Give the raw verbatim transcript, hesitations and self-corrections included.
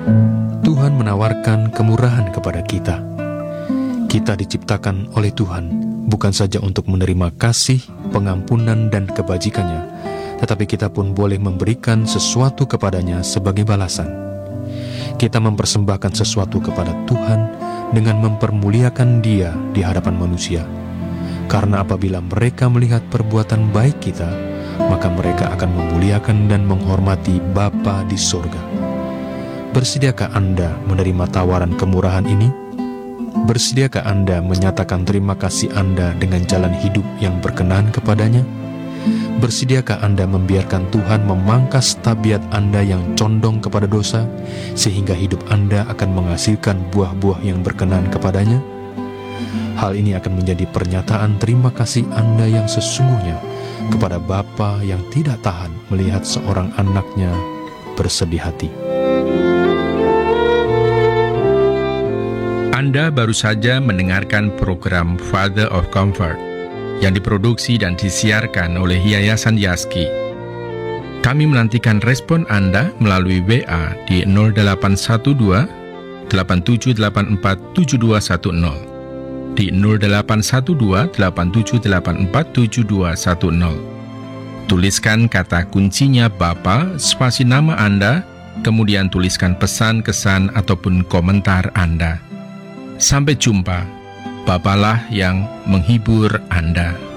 Tuhan menawarkan kemurahan kepada kita. Kita diciptakan oleh Tuhan bukan saja untuk menerima kasih, pengampunan, dan kebajikannya, tetapi kita pun boleh memberikan sesuatu kepadanya sebagai balasan. Kita mempersembahkan sesuatu kepada Tuhan dengan mempermuliakan Dia di hadapan manusia. Karena apabila mereka melihat perbuatan baik kita, maka mereka akan memuliakan dan menghormati Bapa di sorga. Bersediakah Anda menerima tawaran kemurahan ini? Bersediakah Anda menyatakan terima kasih Anda dengan jalan hidup yang berkenan kepadanya? Bersediakah Anda membiarkan Tuhan memangkas tabiat Anda yang condong kepada dosa, sehingga hidup Anda akan menghasilkan buah-buah yang berkenan kepadanya? Hal ini akan menjadi pernyataan terima kasih Anda yang sesungguhnya kepada Bapa yang tidak tahan melihat seorang anaknya bersedih hati. Anda baru saja mendengarkan program Father of Comfort yang diproduksi dan disiarkan oleh Yayasan Yaski. Kami menantikan respon Anda melalui W A di nol delapan satu dua, delapan tujuh delapan empat, tujuh dua satu nol, di nol delapan satu dua, delapan tujuh delapan empat, tujuh dua satu nol. Tuliskan kata kuncinya Bapa, spasi nama Anda, kemudian tuliskan pesan, kesan, ataupun komentar Anda. Sampai jumpa, Bapalah yang menghibur Anda.